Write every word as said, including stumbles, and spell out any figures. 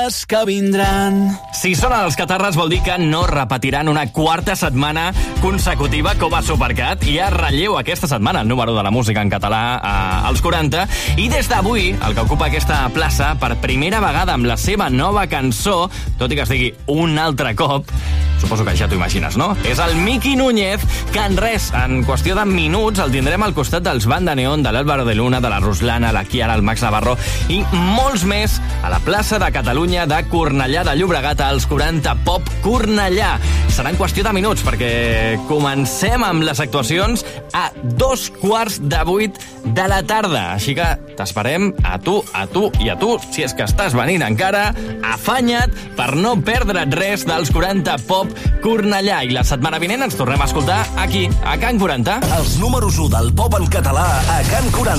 que vindran. Si sonen els Catarres vol dir que no repetiran una quarta setmana consecutiva com a Supercat. I ja relleu aquesta setmana el número de la música en català eh, als quaranta. I des d'avui, el que ocupa aquesta plaça per primera vegada amb la seva nova cançó, tot i que es digui Un altre cop, suposo que ja t'ho imagines, no? És el Miki Núñez, que en res, en qüestió de minuts, el tindrem al costat dels Banda Neón, de l'Álvaro de Luna, de la Ruslana, la Kiara, el Max Navarro i molts més a la plaça de Catalunya de Cornellà de Llobregat, als quaranta Pop Cornellà. Serà en qüestió de minuts, perquè comencem amb les actuacions a dos quarts de vuit de la tarda. Així que t'esperem a tu, a tu i a tu, si és que estàs venint encara, afanya't per no perdre't res dels quaranta Pop Cornellà. I la setmana vinent ens tornem a escoltar aquí, a Can quaranta. Els números u del pop en català a Can quaranta.